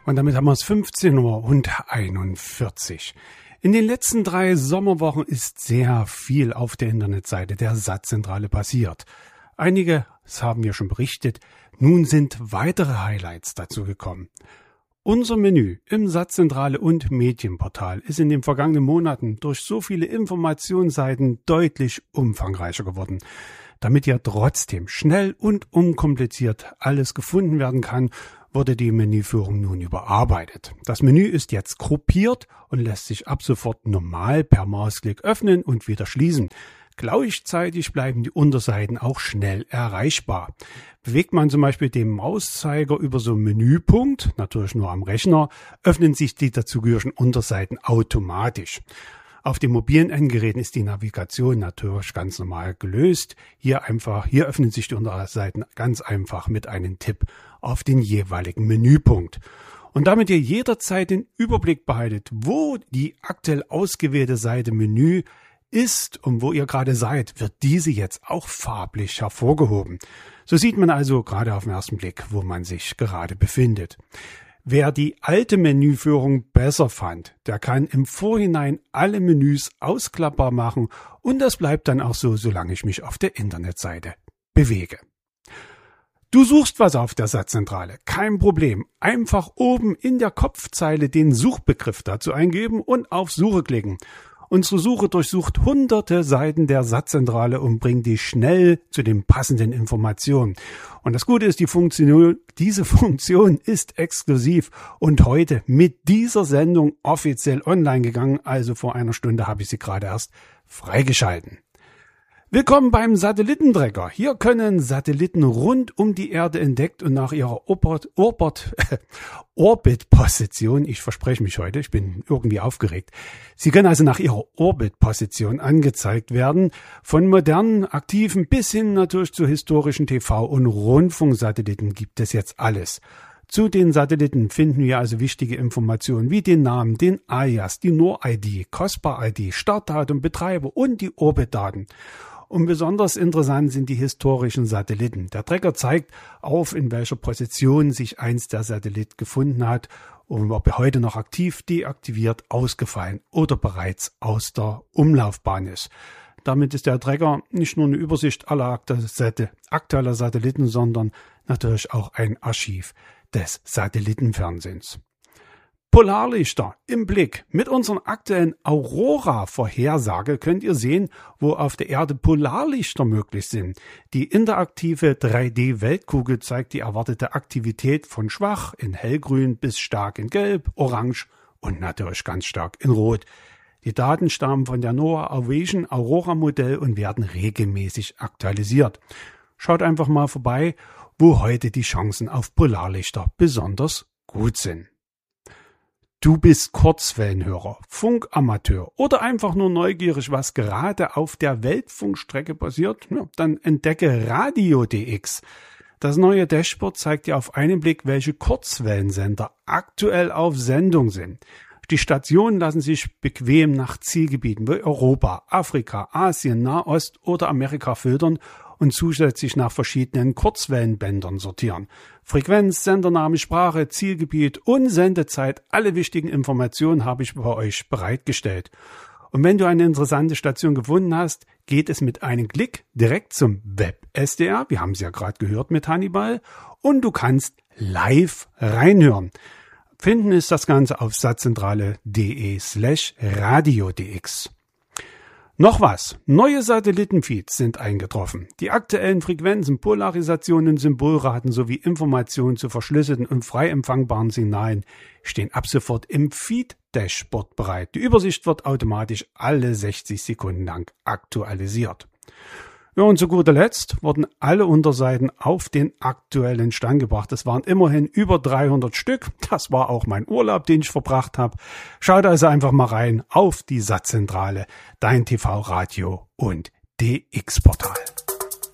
Und damit haben wir es 15:41 Uhr. In den letzten 3 Sommerwochen ist sehr viel auf der Internetseite der Satzzentrale passiert. Einiges haben wir schon berichtet, nun sind weitere Highlights dazu gekommen. Unser Menü im Satzzentrale und Medienportal ist in den vergangenen Monaten durch so viele Informationsseiten deutlich umfangreicher geworden. Damit ja trotzdem schnell und unkompliziert alles gefunden werden kann, wurde die Menüführung nun überarbeitet. Das Menü ist jetzt gruppiert und lässt sich ab sofort normal per Mausklick öffnen und wieder schließen. Gleichzeitig bleiben die Unterseiten auch schnell erreichbar. Bewegt man zum Beispiel den Mauszeiger über so einen Menüpunkt, natürlich nur am Rechner, öffnen sich die dazugehörigen Unterseiten automatisch. Auf den mobilen Endgeräten ist die Navigation natürlich ganz normal gelöst. Hier öffnen sich die Unterseiten ganz einfach mit einem Tipp auf den jeweiligen Menüpunkt. Und damit ihr jederzeit den Überblick behaltet, wo die aktuell ausgewählte Seite Menü ist und wo ihr gerade seid, wird diese jetzt auch farblich hervorgehoben. So sieht man also gerade auf den ersten Blick, wo man sich gerade befindet. Wer die alte Menüführung besser fand, der kann im Vorhinein alle Menüs ausklappbar machen und das bleibt dann auch so, solange ich mich auf der Internetseite bewege. Du suchst was auf der Satzzentrale, kein Problem. Einfach oben in der Kopfzeile den Suchbegriff dazu eingeben und auf Suche klicken. Unsere Suche durchsucht hunderte Seiten der Satzzentrale und bringt dich schnell zu den passenden Informationen. Und das Gute ist, diese Funktion ist exklusiv und heute mit dieser Sendung offiziell online gegangen. Also vor einer Stunde habe ich sie gerade erst freigeschalten. Willkommen beim Satellitentrecker. Hier können Satelliten rund um die Erde entdeckt und nach ihrer Orbitposition, ich verspreche mich heute, ich bin irgendwie aufgeregt. Sie können also nach ihrer Orbitposition angezeigt werden. Von modernen, aktiven bis hin natürlich zu historischen TV- und Rundfunksatelliten gibt es jetzt alles. Zu den Satelliten finden wir also wichtige Informationen wie den Namen, den Alias, die NOR-ID, COSPA-ID, Startdatum, Betreiber und die Orbitdaten. Und besonders interessant sind die historischen Satelliten. Der Tracker zeigt auf, in welcher Position sich einst der Satellit gefunden hat und ob er heute noch aktiv, deaktiviert, ausgefallen oder bereits aus der Umlaufbahn ist. Damit ist der Tracker nicht nur eine Übersicht aller aktueller Satelliten, sondern natürlich auch ein Archiv des Satellitenfernsehens. Polarlichter im Blick. Mit unserer aktuellen Aurora-Vorhersage könnt ihr sehen, wo auf der Erde Polarlichter möglich sind. Die interaktive 3D-Weltkugel zeigt die erwartete Aktivität von schwach in hellgrün bis stark in gelb, orange und natürlich ganz stark in rot. Die Daten stammen von der NOAA Ovation Aurora-Modell und werden regelmäßig aktualisiert. Schaut einfach mal vorbei, wo heute die Chancen auf Polarlichter besonders gut sind. Du bist Kurzwellenhörer, Funkamateur oder einfach nur neugierig, was gerade auf der Weltfunkstrecke passiert? Ja, dann entdecke Radio.dx. Das neue Dashboard zeigt dir auf einen Blick, welche Kurzwellensender aktuell auf Sendung sind. Die Stationen lassen sich bequem nach Zielgebieten wie Europa, Afrika, Asien, Nahost oder Amerika filtern und zusätzlich nach verschiedenen Kurzwellenbändern sortieren. Frequenz, Sendername, Sprache, Zielgebiet und Sendezeit, alle wichtigen Informationen habe ich bei euch bereitgestellt. Und wenn du eine interessante Station gefunden hast, geht es mit einem Klick direkt zum Web-SDR, wir haben es ja gerade gehört mit Hannibal, und du kannst live reinhören. Finden ist das Ganze auf satzzentrale.de/radio.dx. Noch was, neue Satellitenfeeds sind eingetroffen. Die aktuellen Frequenzen, Polarisationen, Symbolraten sowie Informationen zu verschlüsselten und frei empfangbaren Signalen stehen ab sofort im Feed-Dashboard bereit. Die Übersicht wird automatisch alle 60 Sekunden lang aktualisiert. Ja, und zu guter Letzt wurden alle Unterseiten auf den aktuellen Stand gebracht. Es waren immerhin über 300 Stück. Das war auch mein Urlaub, den ich verbracht habe. Schaut also einfach mal rein auf die Satzzentrale, dein TV, Radio und DX-Portal.